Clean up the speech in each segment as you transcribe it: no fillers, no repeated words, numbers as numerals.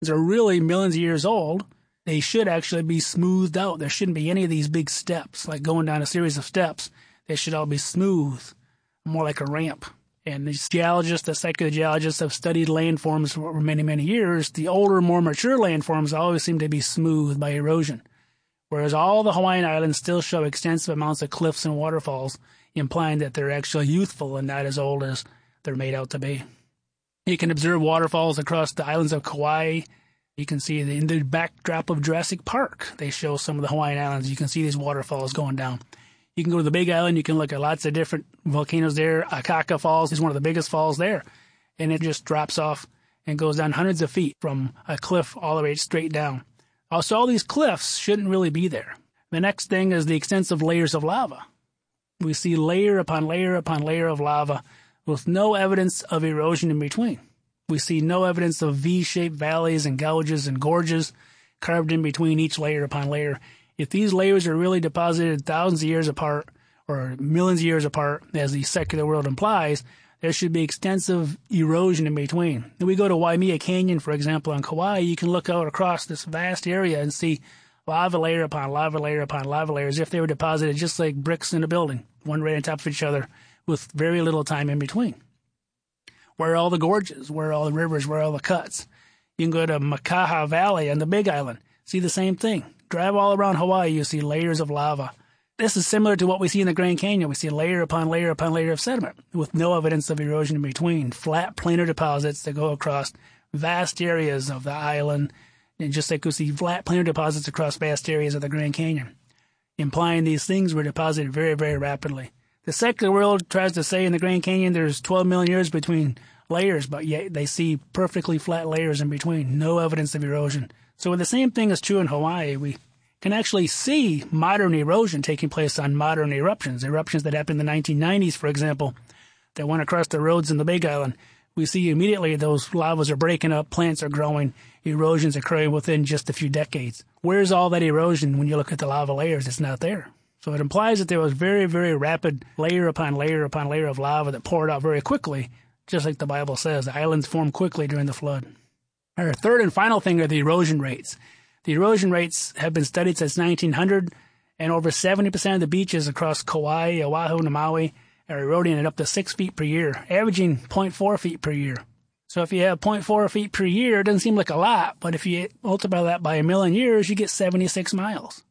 They're really millions of years old. They should actually be smoothed out. There shouldn't be any of these big steps, like going down a series of steps. They should all be smooth, more like a ramp. And these geologists, the secular geologists, have studied landforms for many, many years. The older, more mature landforms always seem to be smooth by erosion, whereas all the Hawaiian Islands still show extensive amounts of cliffs and waterfalls, implying that they're actually youthful and not as old as they're made out to be. You can observe waterfalls across the islands of Kauai. You can see in the backdrop of Jurassic Park, they show some of the Hawaiian Islands. You can see these waterfalls going down. You can go to the Big Island. You can look at lots of different volcanoes there. Akaka Falls is one of the biggest falls there. And it just drops off and goes down hundreds of feet from a cliff all the way straight down. Also, all these cliffs shouldn't really be there. The next thing is the extensive layers of lava. We see layer upon layer upon layer of lava with no evidence of erosion in between. We see no evidence of V-shaped valleys and gouges and gorges carved in between each layer upon layer. If these layers are really deposited thousands of years apart or millions of years apart, as the secular world implies, there should be extensive erosion in between. If we go to Waimea Canyon, for example, on Kauai, you can look out across this vast area and see lava layer upon lava layer upon lava layer as if they were deposited just like bricks in a building, one right on top of each other with very little time in between. Where are all the gorges? Where are all the rivers? Where are all the cuts? You can go to Makaha Valley on the Big Island, see the same thing. Drive all around Hawaii, you see layers of lava. This is similar to what we see in the Grand Canyon. We see layer upon layer upon layer of sediment with no evidence of erosion in between. Flat planar deposits that go across vast areas of the island, and just like we see flat planar deposits across vast areas of the Grand Canyon, implying these things were deposited very, very rapidly. The secular world tries to say in the Grand Canyon there's 12 million years between layers, but yet they see perfectly flat layers in between, no evidence of erosion. So the same thing is true in Hawaii. We can actually see modern erosion taking place on modern eruptions that happened in the 1990s, for example, that went across the roads in the Big Island. We see immediately those lavas are breaking up, plants are growing, erosion's occurring within just a few decades. Where's all that erosion when you look at the lava layers? It's not there. So it implies that there was very, very rapid layer upon layer upon layer of lava that poured out very quickly, just like the Bible says. The islands formed quickly during the flood. Our third and final thing are the erosion rates. The erosion rates have been studied since 1900, and over 70% of the beaches across Kauai, Oahu, and Maui are eroding at up to 6 feet per year, averaging 0.4 feet per year. So if you have 0.4 feet per year, it doesn't seem like a lot, but if you multiply that by a million years, you get 76 miles.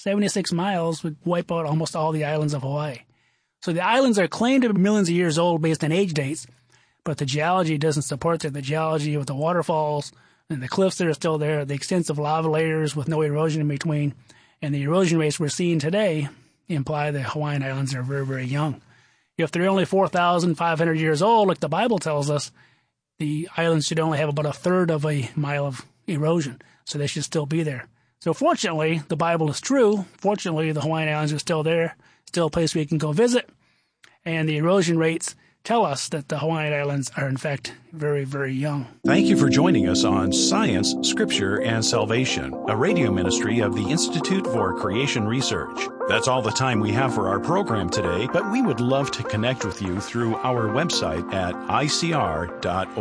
76 miles would wipe out almost all the islands of Hawaii. So the islands are claimed to be millions of years old based on age dates, but the geology doesn't support that. The geology with the waterfalls and the cliffs that are still there, the extensive lava layers with no erosion in between, and the erosion rates we're seeing today imply the Hawaiian Islands are very, very young. If they're only 4,500 years old, like the Bible tells us, the islands should only have about a third of a mile of erosion, so they should still be there. So fortunately, the Bible is true. Fortunately, the Hawaiian Islands are still there, still a place we can go visit, and the erosion rates tell us that the Hawaiian Islands are, in fact, very, very young. Thank you for joining us on Science, Scripture, and Salvation, a radio ministry of the Institute for Creation Research. That's all the time we have for our program today, but we would love to connect with you through our website at icr.org.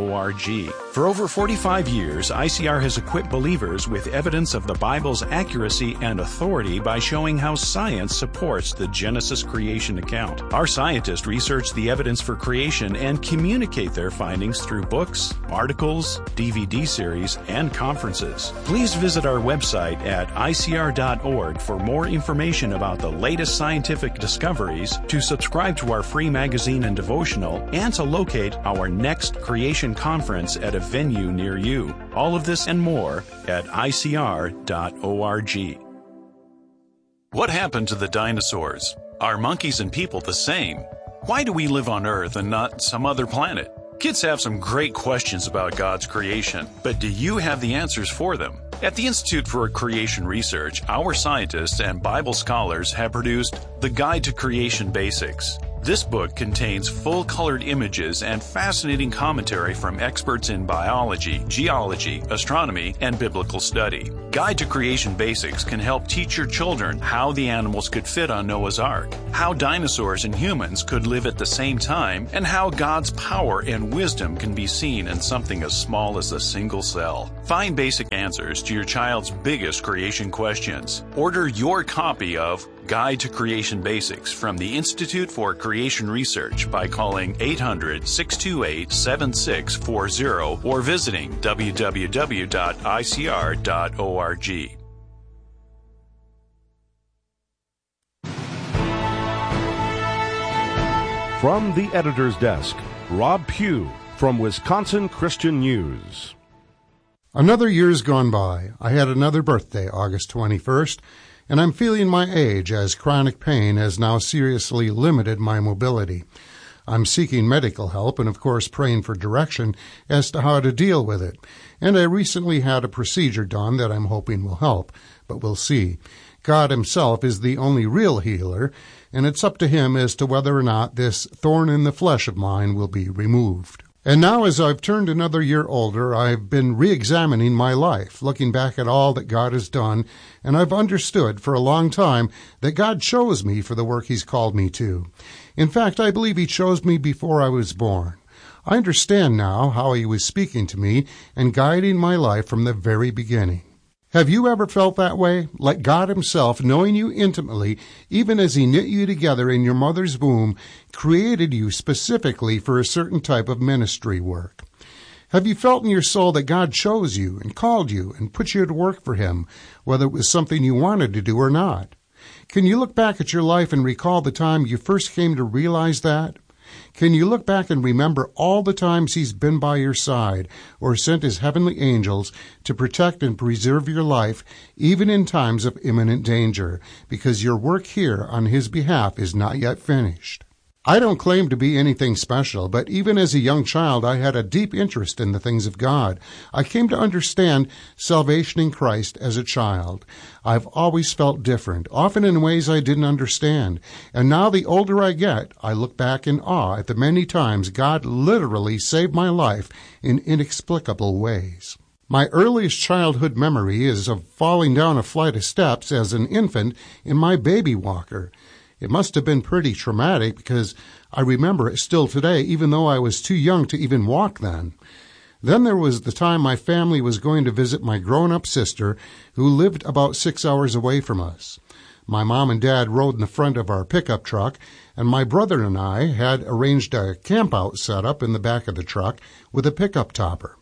For over 45 years, ICR has equipped believers with evidence of the Bible's accuracy and authority by showing how science supports the Genesis creation account. Our scientists research the evidence for creation and communicate their findings through books, articles, DVD series, and conferences. Please visit our website at icr.org for more information about the latest scientific discoveries, to subscribe to our free magazine and devotional, and to locate our next creation conference at a venue near you. All of this and more at icr.org. What happened to the dinosaurs? Are monkeys and people the same? Why do we live on Earth and not some other planet? Kids have some great questions about God's creation, but do you have the answers for them? At the Institute for Creation Research, our scientists and Bible scholars have produced The Guide to Creation Basics. This book contains full-colored images and fascinating commentary from experts in biology, geology, astronomy, and biblical study. Guide to Creation Basics can help teach your children how the animals could fit on Noah's Ark, how dinosaurs and humans could live at the same time, and how God's power and wisdom can be seen in something as small as a single cell. Find basic answers to your child's biggest creation questions. Order your copy of Guide to Creation Basics from the Institute for Creation Research by calling 800-628-7640 or visiting www.icr.org. From the editor's desk, Rob Pugh from Wisconsin Christian News. Another year's gone by. I had another birthday, August 21st, and I'm feeling my age as chronic pain has now seriously limited my mobility. I'm seeking medical help and, of course, praying for direction as to how to deal with it. And I recently had a procedure done that I'm hoping will help, but we'll see. God himself is the only real healer, and it's up to him as to whether or not this thorn in the flesh of mine will be removed. And now, as I've turned another year older, I've been re-examining my life, looking back at all that God has done, and I've understood for a long time that God chose me for the work he's called me to. In fact, I believe he chose me before I was born. I understand now how he was speaking to me and guiding my life from the very beginning. Have you ever felt that way? Like God himself, knowing you intimately, even as he knit you together in your mother's womb, created you specifically for a certain type of ministry work? Have you felt in your soul that God chose you and called you and put you to work for him, whether it was something you wanted to do or not? Can you look back at your life and recall the time you first came to realize that? Can you look back and remember all the times he's been by your side or sent his heavenly angels to protect and preserve your life, even in times of imminent danger, because your work here on his behalf is not yet finished? I don't claim to be anything special, but even as a young child, I had a deep interest in the things of God. I came to understand salvation in Christ as a child. I've always felt different, often in ways I didn't understand. And now the older I get, I look back in awe at the many times God literally saved my life in inexplicable ways. My earliest childhood memory is of falling down a flight of steps as an infant in my baby walker. It must have been pretty traumatic because I remember it still today, even though I was too young to even walk then. Then there was the time my family was going to visit my grown-up sister, who lived about 6 hours away from us. My mom and dad rode in the front of our pickup truck, and my brother and I had arranged a camp-out setup in the back of the truck with a pickup topper.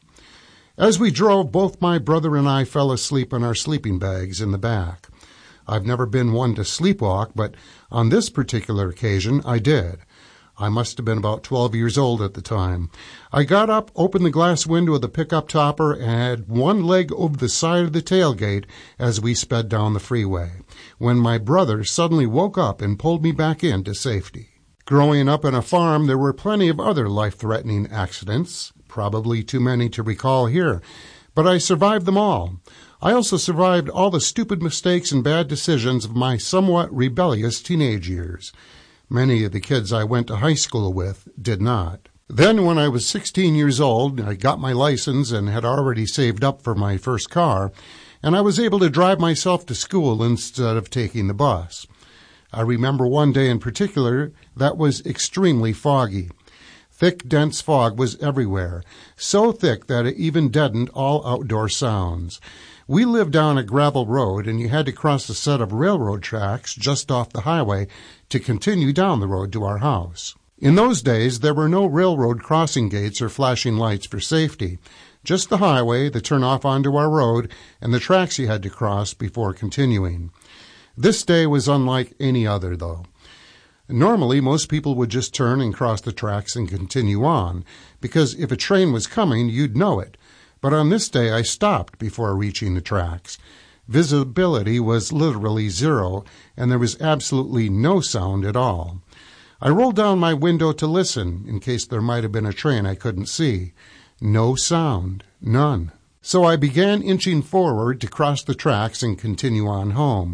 As we drove, both my brother and I fell asleep on our sleeping bags in the back. I've never been one to sleepwalk, but on this particular occasion, I did. I must have been about 12 years old at the time. I got up, opened the glass window of the pickup topper, and had one leg over the side of the tailgate as we sped down the freeway, when my brother suddenly woke up and pulled me back into safety. Growing up on a farm, there were plenty of other life-threatening accidents, probably too many to recall here, but I survived them all. I also survived all the stupid mistakes and bad decisions of my somewhat rebellious teenage years. Many of the kids I went to high school with did not. Then, when I was 16 years old, I got my license and had already saved up for my first car, and I was able to drive myself to school instead of taking the bus. I remember one day in particular that was extremely foggy. Thick, dense fog was everywhere, so thick that it even deadened all outdoor sounds. We lived down a gravel road, and you had to cross a set of railroad tracks just off the highway to continue down the road to our house. In those days, there were no railroad crossing gates or flashing lights for safety, just the highway, the turnoff onto our road, and the tracks you had to cross before continuing. This day was unlike any other, though. Normally, most people would just turn and cross the tracks and continue on, because if a train was coming, you'd know it. But on this day, I stopped before reaching the tracks. Visibility was literally zero, and there was absolutely no sound at all. I rolled down my window to listen, in case there might have been a train I couldn't see. No sound. None. So I began inching forward to cross the tracks and continue on home.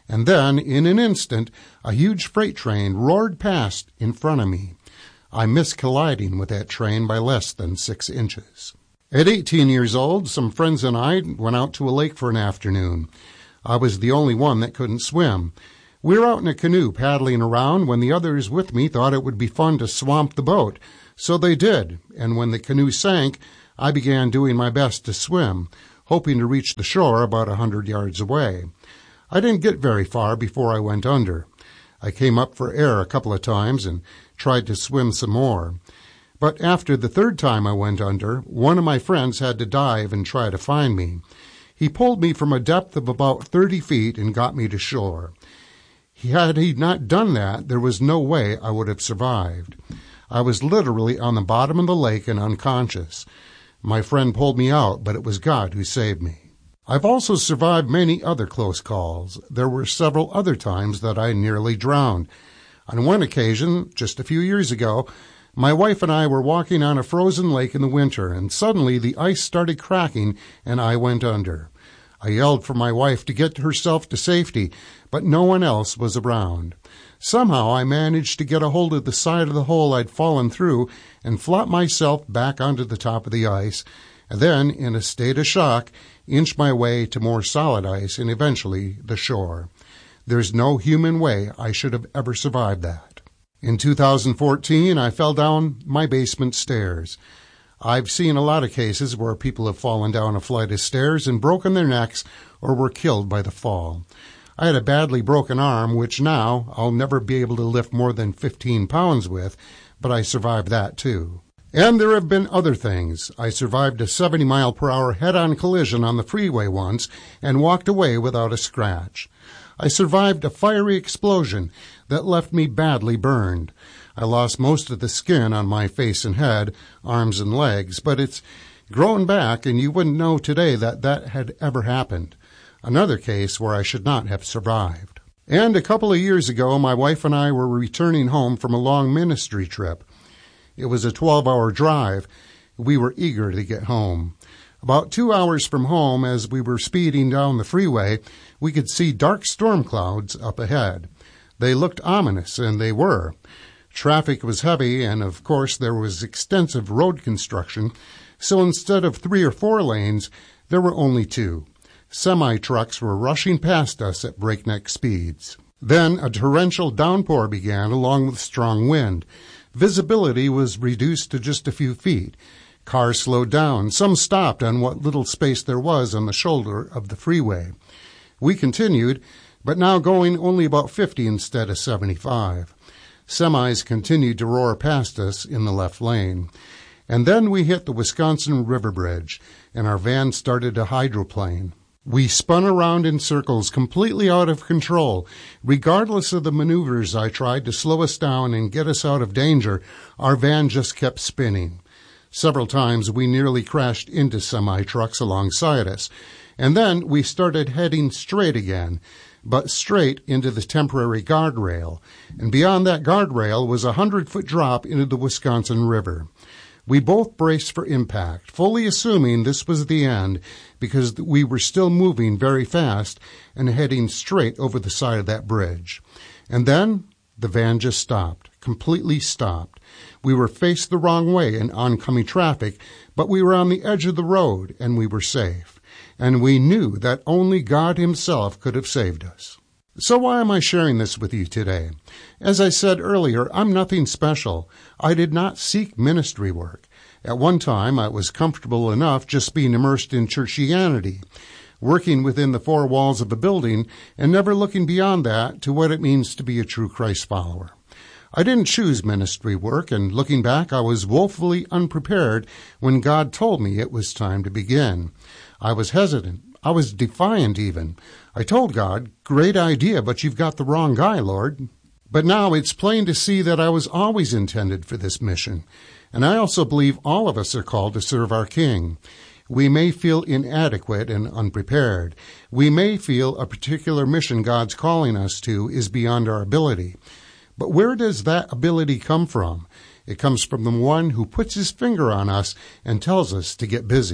and then, in an instant, a huge freight train roared past in front of me. I missed colliding with that train by less than 6 inches. At 18 years old, some friends and I went out to a lake for an afternoon. I was the only one that couldn't swim. We were out in a canoe paddling around when the others with me thought it would be fun to swamp the boat. So they did, and when the canoe sank, I began doing my best to swim, hoping to reach the shore about 100 yards away. I didn't get very far before I went under. I came up for air a couple of times and tried to swim some more. But after the third time I went under, one of my friends had to dive and try to find me. He pulled me from a depth of about 30 feet and got me to shore. Had he not done that, there was no way I would have survived. I was literally on the bottom of the lake and unconscious. My friend pulled me out, but it was God who saved me. I've also survived many other close calls. There were several other times that I nearly drowned. On one occasion, just a few years ago, my wife and I were walking on a frozen lake in the winter, and suddenly the ice started cracking and I went under. I yelled for my wife to get herself to safety, but no one else was around. Somehow I managed to get a hold of the side of the hole I'd fallen through and flop myself back onto the top of the ice, and then, in a state of shock, inch my way to more solid ice and eventually the shore. There's no human way I should have ever survived that. In 2014, I fell down my basement stairs. I've seen a lot of cases where people have fallen down a flight of stairs and broken their necks or were killed by the fall. I had a badly broken arm, which now I'll never be able to lift more than 15 pounds with, but I survived that too. And there have been other things. I survived a 70-mile-per-hour head-on collision on the freeway once and walked away without a scratch. I survived a fiery explosion that left me badly burned. I lost most of the skin on my face and head, arms and legs, but it's grown back, and you wouldn't know today that that had ever happened. Another case where I should not have survived. And a couple of years ago, my wife and I were returning home from a long ministry trip. It was a 12-hour drive. We were eager to get home. About 2 hours from home, as we were speeding down the freeway, we could see dark storm clouds up ahead. They looked ominous, and they were. Traffic was heavy, and of course there was extensive road construction, so instead of 3 or 4 lanes, there were only 2. Semi-trucks were rushing past us at breakneck speeds. Then a torrential downpour began, along with strong wind. Visibility was reduced to just a few feet. Cars slowed down. Some stopped on what little space there was on the shoulder of the freeway. We continued, but now going only about 50 instead of 75. Semis continued to roar past us in the left lane. And then we hit the Wisconsin River Bridge, and our van started to hydroplane. We spun around in circles, completely out of control. Regardless of the maneuvers I tried to slow us down and get us out of danger, our van just kept spinning. Several times we nearly crashed into semi-trucks alongside us, and then we started heading straight again, but straight into the temporary guardrail, and beyond that guardrail was a 100-foot drop into the Wisconsin River. We both braced for impact, fully assuming this was the end, because we were still moving very fast and heading straight over the side of that bridge. And then the van just stopped, completely stopped. We were faced the wrong way in oncoming traffic, but we were on the edge of the road, and we were safe. And we knew that only God Himself could have saved us. So why am I sharing this with you today? As I said earlier, I'm nothing special. I did not seek ministry work. At one time, I was comfortable enough just being immersed in churchianity, working within the 4 walls of a building and never looking beyond that to what it means to be a true Christ follower. I didn't choose ministry work, and looking back, I was woefully unprepared when God told me it was time to begin. I was hesitant. I was defiant even. I told God, "Great idea, but you've got the wrong guy, Lord." But now it's plain to see that I was always intended for this mission. And I also believe all of us are called to serve our King. We may feel inadequate and unprepared. We may feel a particular mission God's calling us to is beyond our ability. But where does that ability come from? It comes from the one who puts His finger on us and tells us to get busy.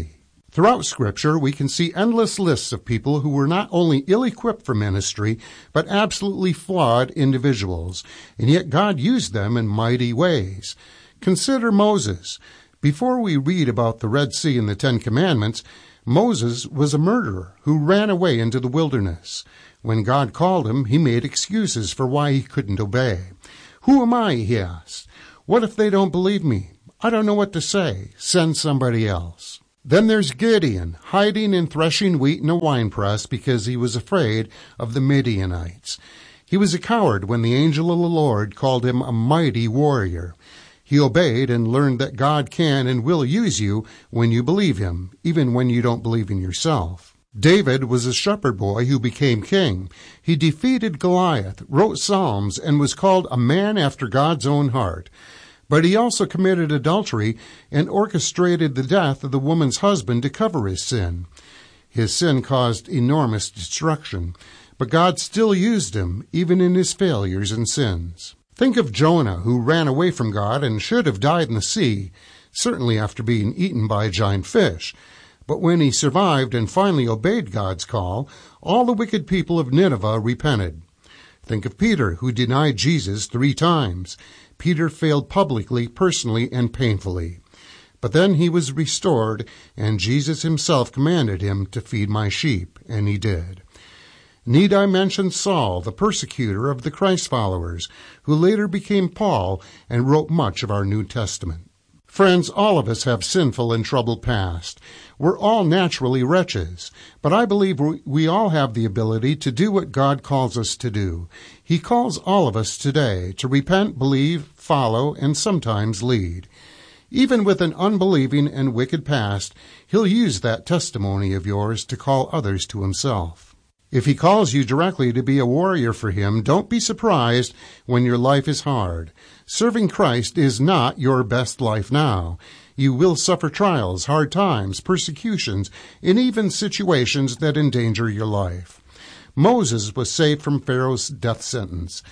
Throughout Scripture, we can see endless lists of people who were not only ill-equipped for ministry, but absolutely flawed individuals, and yet God used them in mighty ways. Consider Moses. Before we read about the Red Sea and the Ten Commandments, Moses was a murderer who ran away into the wilderness. When God called him, he made excuses for why he couldn't obey. "Who am I?" he asked. "What if they don't believe me? I don't know what to say. Send somebody else." Then there's Gideon, hiding and threshing wheat in a winepress because he was afraid of the Midianites. He was a coward when the angel of the Lord called him a mighty warrior. He obeyed and learned that God can and will use you when you believe him, even when you don't believe in yourself. David was a shepherd boy who became king. He defeated Goliath, wrote Psalms, and was called a man after God's own heart. But he also committed adultery and orchestrated the death of the woman's husband to cover his sin. His sin caused enormous destruction, but God still used him, even in his failures and sins. Think of Jonah, who ran away from God and should have died in the sea, certainly after being eaten by a giant fish. But when he survived and finally obeyed God's call, all the wicked people of Nineveh repented. Think of Peter, who denied Jesus 3 times. Peter failed publicly, personally, and painfully. But then he was restored, and Jesus himself commanded him to feed my sheep, and he did. Need I mention Saul, the persecutor of the Christ followers, who later became Paul and wrote much of our New Testament? Friends, all of us have sinful and troubled past. We're all naturally wretches, but I believe we all have the ability to do what God calls us to do. He calls all of us today to repent, believe, follow, and sometimes lead. Even with an unbelieving and wicked past, he'll use that testimony of yours to call others to himself. If he calls you directly to be a warrior for him, don't be surprised when your life is hard. Serving Christ is not your best life now. You will suffer trials, hard times, persecutions, and even situations that endanger your life. Moses was saved from Pharaoh's death sentence.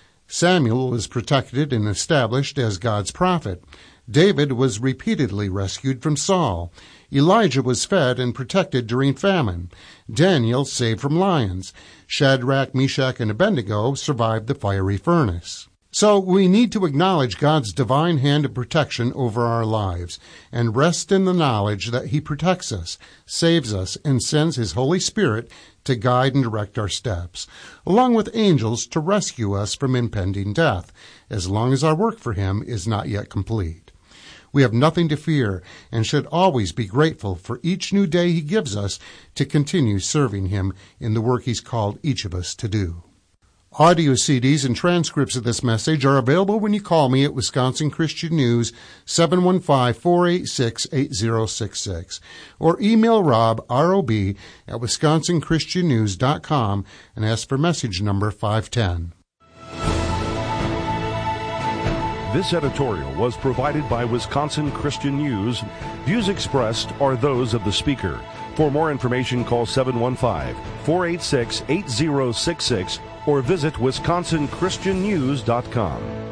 Samuel was protected and established as God's prophet. David was repeatedly rescued from Saul. Elijah was fed and protected during famine. Daniel saved from lions. Shadrach, Meshach, and Abednego survived the fiery furnace. So we need to acknowledge God's divine hand of protection over our lives and rest in the knowledge that he protects us, saves us, and sends his Holy Spirit to guide and direct our steps, along with angels to rescue us from impending death, as long as our work for him is not yet complete. We have nothing to fear and should always be grateful for each new day he gives us to continue serving him in the work he's called each of us to do. Audio CDs and transcripts of this message are available when you call me at Wisconsin Christian News, 715-486-8066, or email Rob, R-O-B, at wisconsinchristiannews.com and ask for message number 510. This editorial was provided by Wisconsin Christian News. Views expressed are those of the speaker. For more information, call 715-486-8066 or visit wisconsinchristiannews.com.